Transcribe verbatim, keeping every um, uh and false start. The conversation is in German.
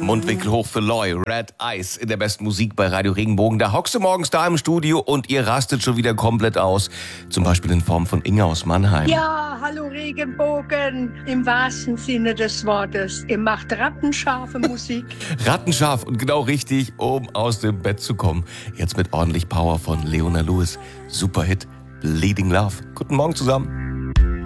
Mundwinkel hoch für Loy, Red Eyes in der besten Musik bei Radio Regenbogen. Da hockst du morgens da im Studio und ihr rastet schon wieder komplett aus. Zum Beispiel in Form von Inge aus Mannheim. Ja, hallo Regenbogen, im wahrsten Sinne des Wortes. Ihr macht rattenscharfe Musik. Rattenscharf und genau richtig, um aus dem Bett zu kommen. Jetzt mit ordentlich Power von Leona Lewis. Superhit Bleeding Love. Guten Morgen zusammen.